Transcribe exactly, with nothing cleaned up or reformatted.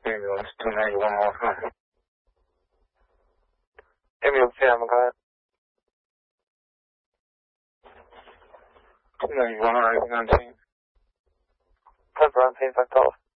Ambulance two ninety-one more time. Ambulance Sam, go ahead. two ninety-one, alright, we're on scene. ten for on scene, five twelve.